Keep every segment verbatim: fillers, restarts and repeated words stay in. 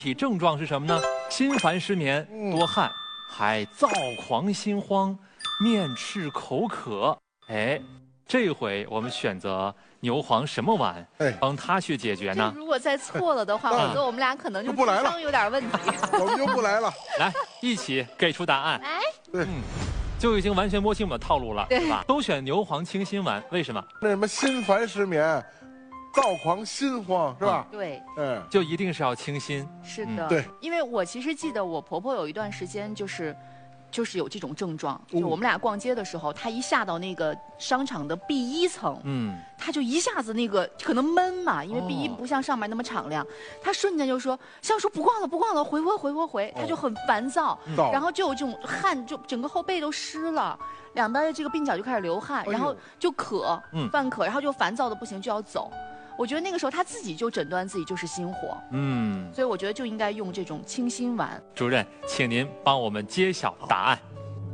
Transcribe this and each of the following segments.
体症状是什么呢？心烦失眠、多汗，还躁狂心慌、面赤口渴。哎，这回我们选择牛黄什么丸，哎，帮他去解决呢？ 如果再错了的话，我觉得我们俩可能就不来了， 有点问题。 我们就不来了。 来，一起给出答案。 来， 对。 嗯，就已经完全摸清我们的套路了，对吧？都选牛黄清心丸，为什么？ 那什么心烦失眠、躁狂心慌，是吧？ 对， 嗯， 就一定是要清心。 是的， 对， 因为我其实记得我婆婆有一段时间就是。就是有这种症状，就我们俩逛街的时候，她一下到那个商场的 B 一层，嗯，她就一下子那个可能闷嘛，因为 B 一不像上面那么敞亮，她瞬间就说，像说不逛了不逛了，回回回回回，她就很烦躁，然后就有这种汗，就整个后背都湿了，两边的这个鬓角就开始流汗，然后就渴，犯渴，然后就烦躁的不行，就要走。我觉得那个时候他自己就诊断自己就是心火，嗯，所以我觉得就应该用这种清心丸。 主任，请您帮我们揭晓答案。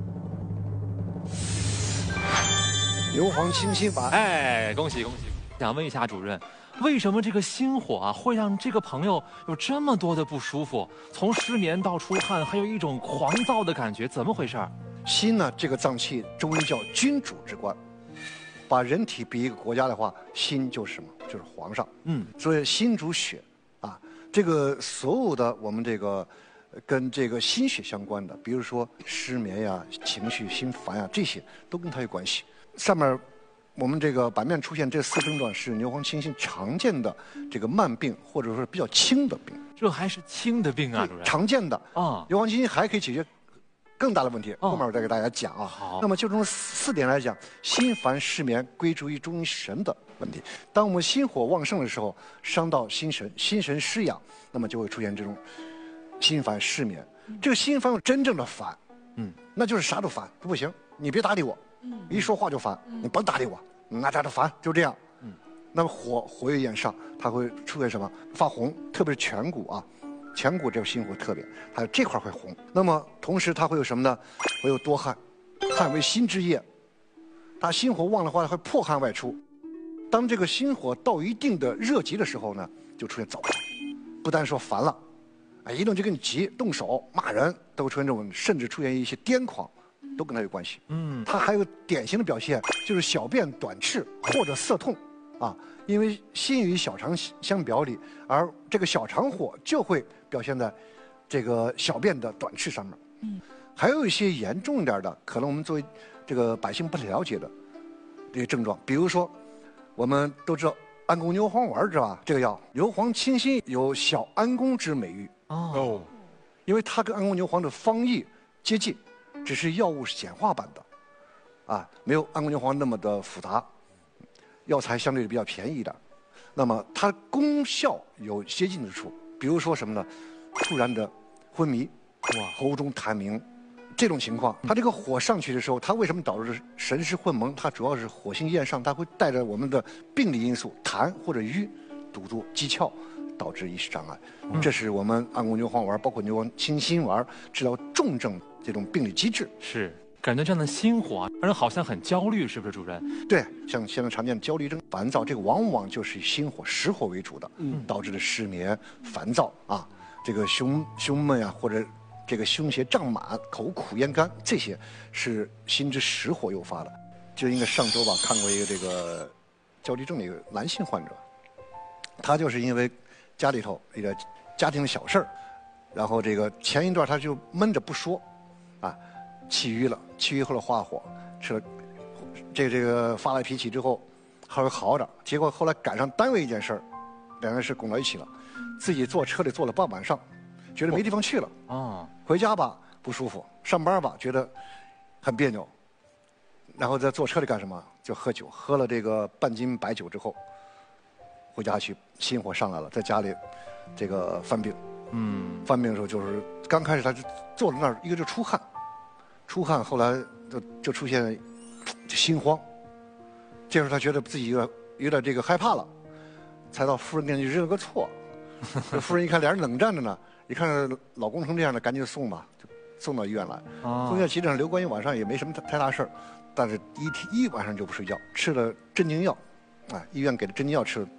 牛黄清心丸。 哎，恭喜恭喜！想问一下主任，为什么这个心火啊会让这个朋友有这么多的不舒服？从失眠到出汗，还有一种狂躁的感觉，怎么回事？ 心呢，这个脏器中医叫君主之官。把人体比一个国家的话，心就是什么？就是皇上。嗯，所以心主血，啊，这个所有的我们这个跟这个心血相关的，比如说失眠呀、情绪心烦呀，这些都跟它有关系。上面我们这个版面出现这四症状是牛黄清心常见的这个慢病，或者说比较轻的病。 这还是轻的病啊，主任。 常见的啊，牛黄清心还可以解决更大的问题，后面我再给大家讲啊。好，那么就从四点来讲，心烦失眠归诸于中医神的问题。当我们心火旺盛的时候，伤到心神，心神失养，那么就会出现这种心烦失眠。这个心烦真正的烦，嗯，那就是啥都烦，不行，你别搭理我，嗯，一说话就烦，你甭搭理我，那咋就烦，就这样。嗯，那么火火也炎上，它会出现什么？发红，特别是颧骨啊。颧骨这个心火特别，它这块会红。那么同时它会有什么呢？会有多汗，汗为心之液，它心火旺的话会破汗外出。当这个心火到一定的热极的时候呢，就出现躁狂，不单说烦了，啊，一动就跟你急，动手骂人都会出现这种，甚至出现一些癫狂，都跟它有关系。嗯，它还有典型的表现就是小便短赤或者涩痛，啊。因为心与小肠相表里，而这个小肠火就会表现在这个小便的短赤上面。嗯，还有一些严重一点的，可能我们作为这个百姓不太了解的这些症状，比如说我们都知道安宫牛黄丸，知道吧？这个药牛黄清心有小安宫之美誉哦，因为它跟安宫牛黄的方义接近，只是药物是简化版的，啊，没有安宫牛黄那么的复杂。药材相对比较便宜的，那么它功效有接近之处，比如说什么呢？突然的昏迷，哇，喉中痰鸣，这种情况，它这个火上去的时候，它为什么导致神识混蒙？它主要是火性焰上，它会带着我们的病理因素，痰或者瘀堵住肌窍，导致意识障碍。嗯、这是我们安宫牛黄丸，包括牛黄清心丸治疗重症这种病理机制。 是。感觉这样的心火啊，让人好像很焦虑，是不是主任？ 对，像现在常见的焦虑症、烦躁，这个往往就是以心火、实火为主的，嗯，导致的失眠、烦躁啊，这个胸胸闷呀、啊，或者这个胸胁胀满、口苦咽干，这些是心之实火诱发的。就应该上周吧，看过一个这个焦虑症的一个男性患者，他就是因为家里头一个家庭的小事儿，然后这个前一段他就闷着不说，啊。气郁了，气郁后来化火，吃了这个这个发了脾气之后，还会好点。结果后来赶上单位一件事儿，两个人是拱到一起了，自己坐车里坐了半晚上，觉得没地方去了啊。回家吧不舒服，上班吧觉得很别扭，然后在坐车里干什么？就喝酒，喝了这个半斤白酒之后，回家去心火上来了，在家里这个犯病。嗯，犯病的时候就是刚开始他就坐在那儿，一个就出汗。出汗，后来就就出现心慌，这时候他觉得自己有点有点这个害怕了，才到夫人面前认了个错。这夫人一看俩人冷战着呢，一看老公成这样了，赶紧送吧，就送到医院来。送院急诊上留观一晚上也没什么太大事儿，但是一天一晚上就不睡觉，吃了镇静药，啊，医院给的镇静药吃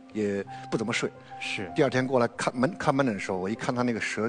也不怎么睡。 是。 第二天过来看门看门诊的时候，我一看他那个舌